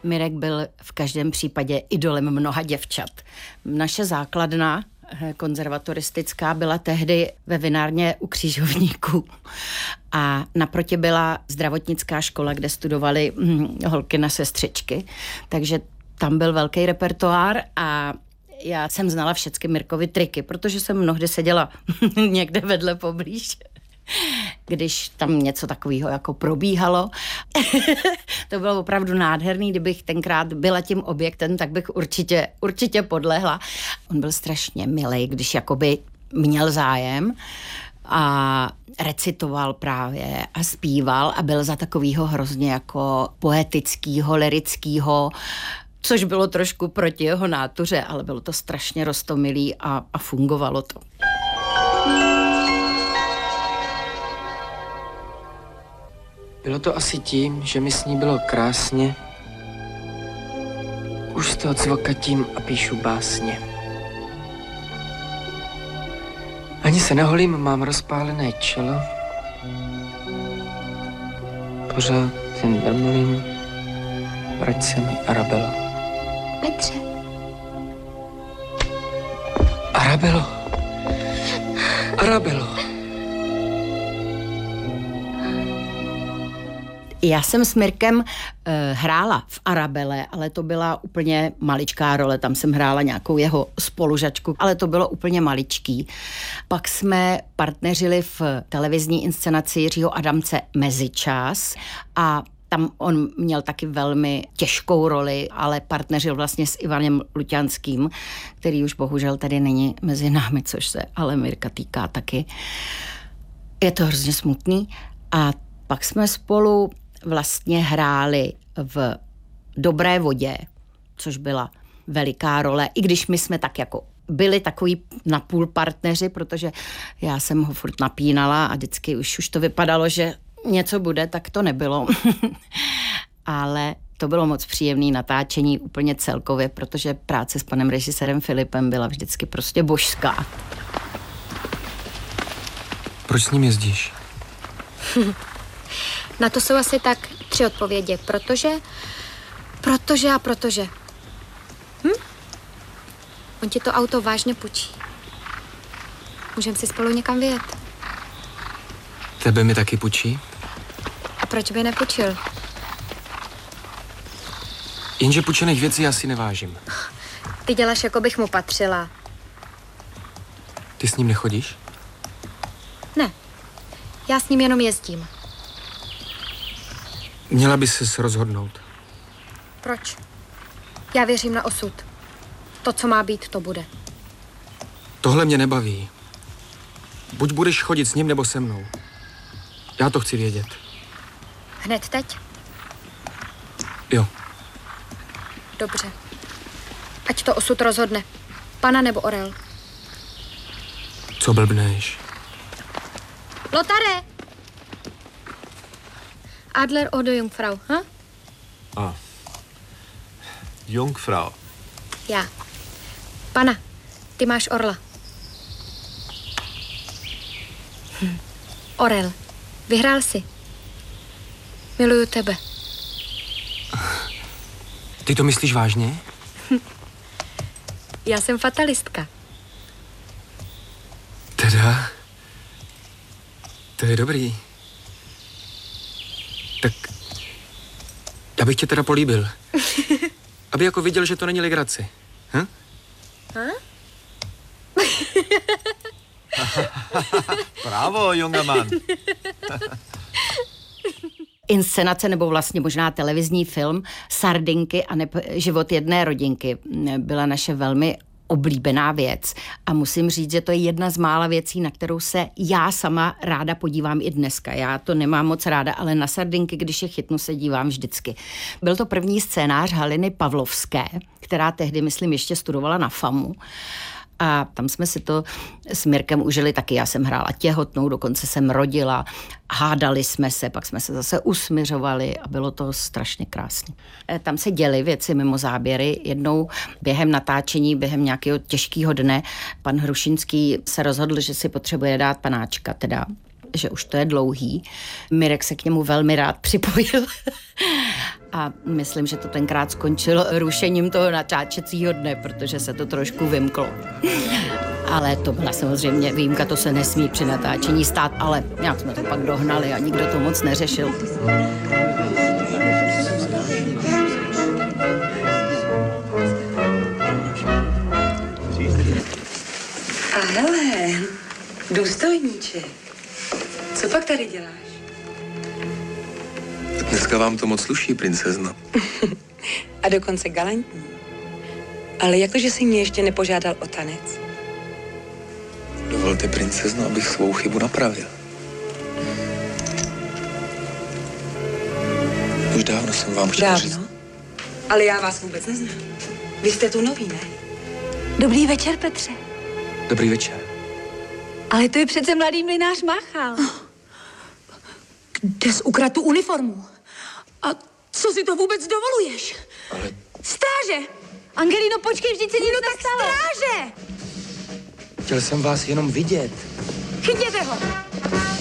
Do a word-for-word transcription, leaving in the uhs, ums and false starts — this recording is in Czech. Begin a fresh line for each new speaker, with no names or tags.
Mirek byl v každém případě idolem mnoha děvčat. Naše základna konzervatoristická byla tehdy ve vinárně u Křižovníků a naproti byla zdravotnická škola, kde studovaly hm, holky na sestřičky, takže tam byl velký repertoár a já jsem znala všechny Mirkovy triky, protože jsem mnohdy seděla někde vedle poblíž, když tam něco takového jako probíhalo. To bylo opravdu nádherný, kdybych tenkrát byla tím objektem, tak bych určitě, určitě podlehla. On byl strašně milej, když jakoby měl zájem a recitoval právě a zpíval a byl za takovýho hrozně jako poetickýho, lirickýho, což bylo trošku proti jeho nátuře, ale bylo to strašně roztomilý a, a fungovalo to.
Bylo to asi tím, že mi s ní bylo krásně. Už z toho cvokatím a píšu básně. Ani se neholím, mám rozpálené čelo. Pořád jen drmolím. Vrať se mi, Arabelo.
Petře.
Arabelo. Arabelo.
Já jsem s Mirkem uh, hrála v Arabele, ale to byla úplně maličká role, tam jsem hrála nějakou jeho spolužačku, ale to bylo úplně maličký. Pak jsme partneřili v televizní inscenaci Jiřího Adamce Mezičas a tam on měl taky velmi těžkou roli, ale partneřil vlastně s Ivanem Luťanským, který už bohužel tady není mezi námi, což se ale Mirka týká taky. Je to hrozně smutný. A pak jsme spolu vlastně hráli v Dobré vodě, což byla veliká role, i když my jsme tak jako byli takový napůl partneři, protože já jsem ho furt napínala a vždycky už, už to vypadalo, že něco bude, tak to nebylo. Ale to bylo moc příjemné natáčení úplně celkově, protože práce s panem režisérem Filipem byla vždycky prostě božská.
Proč s ním jezdíš?
Na to jsou asi tak tři odpovědi. Protože, protože a protože. Hm? On ti to auto vážně půjčí. Můžeme si spolu někam vyjet.
Tebe mi taky půjčí?
A proč by nepůjčil?
Jenže půjčených věcí já si nevážím.
Ty děláš, jako bych mu patřila.
Ty s ním nechodíš?
Ne. Já s ním jenom jezdím.
Měla by ses rozhodnout.
Proč? Já věřím na osud. To, co má být, to bude.
Tohle mě nebaví. Buď budeš chodit s ním, nebo se mnou. Já to chci vědět.
Hned teď?
Jo.
Dobře. Ať to osud rozhodne. Pana nebo orel.
Co blbneš?
Lotare! Adler oder Jungfrau, ha?
Ah. Jungfrau.
Já. Pana, ty máš orla. Hm. Orel, vyhrál jsi. Miluju tebe.
Ty to myslíš vážně?
Já jsem fatalistka.
Teda? To je dobrý. Tak já bych tě teda políbil. Aby jako viděl, že to není legrace. Hm?
Ha?
Bravo, junger Mann.
Inscenace nebo vlastně možná televizní film Sardinky a neb- Život jedné rodinky byla naše velmi oblíbená věc a musím říct, že to je jedna z mála věcí, na kterou se já sama ráda podívám i dneska. Já to nemám moc ráda, ale na Sardinky, když je chytnu, se dívám vždycky. Byl to první scénář Haliny Pavlovské, která tehdy, myslím, ještě studovala na FAMu. A tam jsme si to s Mirkem užili taky. Já jsem hrála těhotnou, dokonce jsem rodila, hádali jsme se, pak jsme se zase usmiřovali a bylo to strašně krásné. Tam se děly věci mimo záběry. Jednou během natáčení, během nějakého těžkého dne, pan Hrušinský se rozhodl, že si potřebuje dát panáčka, teda že už to je dlouhý. Mirek se k němu velmi rád připojil a myslím, že to tenkrát skončilo rušením toho natáčecího dne, protože se to trošku vymklo. Ale to byla samozřejmě výjimka, to se nesmí při natáčení stát, ale nějak jsme to pak dohnali a nikdo to moc neřešil.
A hele, důstojníče, co pak tady děláš?
Dneska vám to moc sluší, princezno.
A dokonce galantní. Ale jak to, že jsi mě ještě nepožádal o tanec?
Dovolte, princezno, abych svou chybu napravil. Už dávno jsem vám chtěl říct.
Dávno? Ale já vás vůbec neznám. Vy jste tu nový, ne?
Dobrý večer, Petře.
Dobrý večer.
Ale to je přece mladý mlynář Máchal. Kde jsi ukradl tu uniformu? A co si to vůbec dovoluješ?
Ale
Stráže! Angelino, počkej, vždyť se nic no nestalo. Stráže!
Chtěl jsem vás jenom vidět.
Chytněte ho!